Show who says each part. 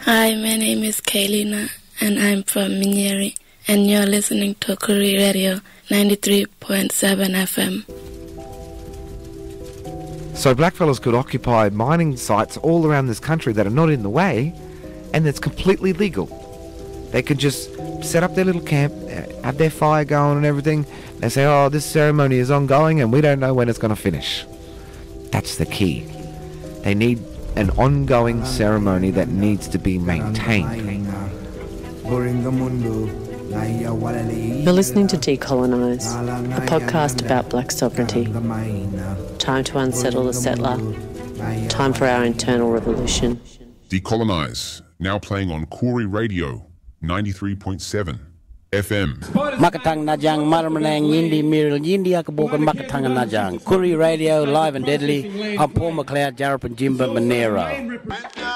Speaker 1: Hi, my name is Kaylina, and I'm from Minyeri, and you're listening to Koori Radio 93.7 FM.
Speaker 2: So blackfellas could occupy mining sites all around this country that are not in the way, and it's completely legal. They could just set up their little camp, have their fire going and everything. They say, oh, this ceremony is ongoing and we don't know when it's going to finish. That's the key. They need an ongoing ceremony that needs to be maintained.
Speaker 3: You're listening to Decolonise, a podcast about black sovereignty. Time to unsettle the settler. Time for our internal revolution.
Speaker 4: Decolonise, now playing on Koori Radio 93.7 FM.
Speaker 5: Makatang Najang Maramanang Yindi Miril Yindi Akabokan Makatang Najang. Koori Radio, live and deadly. I'm Paul McLeod, Jarrap and Jimba Monero.